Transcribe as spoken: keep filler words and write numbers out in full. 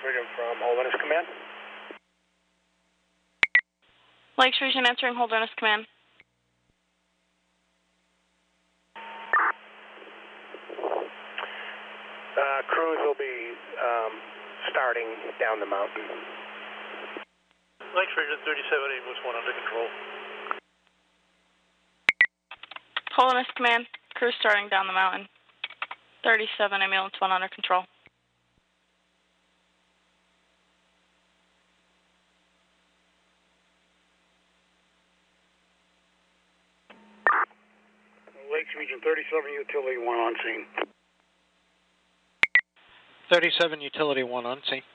Region from Holderness Command. Lakes Region answering Holderness Command. Uh, crews will be um, starting down the mountain. Lakes Region thirty-seven, ambulance one under control. Holderness Command, crew starting down the mountain. thirty-seven, ambulance one under control. Lakes Region thirty-seven, utility one on scene. thirty-seven, utility one on scene.